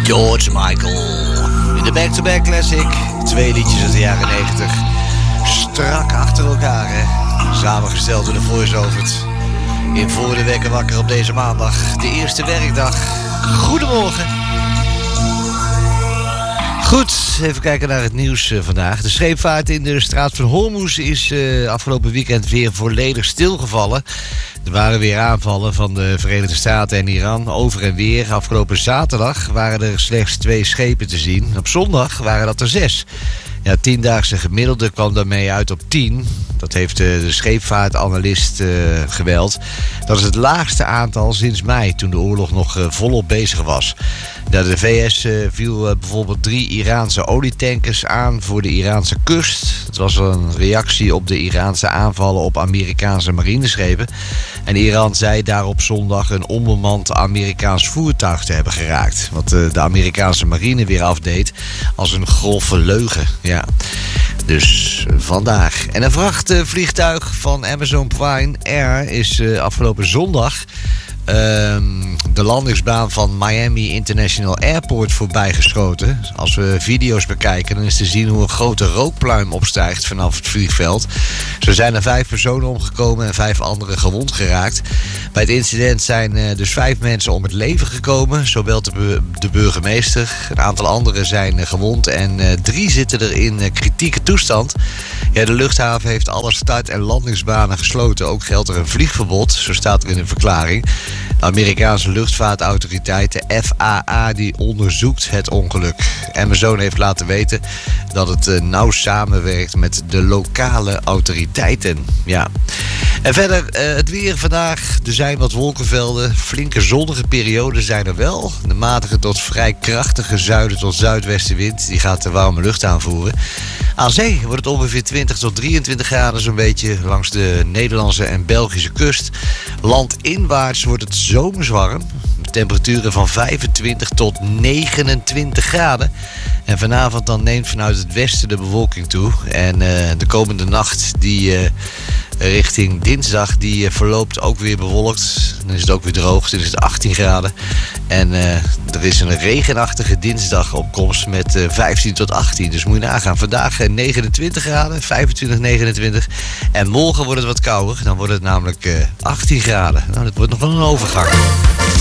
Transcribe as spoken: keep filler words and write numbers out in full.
George Michael. In de back-to-back classic. Twee liedjes uit de jaren negentig. Strak achter elkaar, hè. Samengesteld door de voice-overs. In Voor de Wekker Wakker op deze maandag. De eerste werkdag. Goedemorgen. Goed, even kijken naar het nieuws uh, vandaag. De scheepvaart in de straat van Hormuz is uh, afgelopen weekend weer volledig stilgevallen. Er waren weer aanvallen van de Verenigde Staten en Iran over en weer. Afgelopen zaterdag waren er slechts twee schepen te zien. Op zondag waren dat er zes. Ja, tiendaagse gemiddelde kwam daarmee uit op tien. Dat heeft de, de scheepvaartanalist uh, geweld. Dat is het laagste aantal sinds mei, toen de oorlog nog uh, volop bezig was. Ja, de V S uh, viel uh, bijvoorbeeld drie Iraanse olietankers aan voor de Iraanse kust. Het was een reactie op de Iraanse aanvallen op Amerikaanse marineschepen. En Iran zei daarop zondag een onbemand Amerikaans voertuig te hebben geraakt. Wat uh, de Amerikaanse marine weer afdeed als een grove leugen. Ja, dus vandaag. En een vrachtvliegtuig van Amazon Prime Air is uh, afgelopen zondag uh, de landingsbaan van Miami International Airport voorbijgeschoten. Als we video's bekijken, dan is te zien hoe een grote rookpluim opstijgt vanaf het vliegveld. Zo zijn er vijf personen omgekomen en vijf anderen gewond geraakt. Bij het incident zijn uh, dus vijf mensen om het leven gekomen, zo meldt de, bu- de burgemeester. Een aantal anderen zijn uh, gewond en uh, drie zitten er in uh, kritieke toestand. Ja, de luchthaven heeft alle start- en landingsbanen gesloten. Ook geldt er een vliegverbod, zo staat er in een verklaring. De Amerikaanse luchtvaartautoriteit, de F A A, die onderzoekt het ongeluk. Amazon heeft laten weten dat het uh, nauw samenwerkt met de lokale autoriteiten. Ja. En verder uh, het weer vandaag. Er zijn wat wolkenvelden. Flinke zonnige perioden zijn er wel. De matige tot vrij krachtige zuiden tot zuidwestenwind die gaat de warme lucht aanvoeren. Aan zee wordt het ongeveer twintig tot drieëntwintig graden, zo'n beetje langs de Nederlandse en Belgische kust. Landinwaarts wordt het zomers warm. Temperaturen van vijfentwintig tot negenentwintig graden. En vanavond dan neemt vanuit het westen de bewolking toe. En uh, de komende nacht die uh, richting dinsdag die uh, verloopt ook weer bewolkt. Dan is het ook weer droog. Dan is het achttien graden. En uh, er is een regenachtige dinsdag op komst met uh, vijftien tot achttien. Dus moet je nagaan. Vandaag uh, negenentwintig graden, vijfentwintig, negenentwintig. En morgen wordt het wat kouder. Dan wordt het namelijk uh, achttien graden. Nou, dat wordt nog wel een overgang.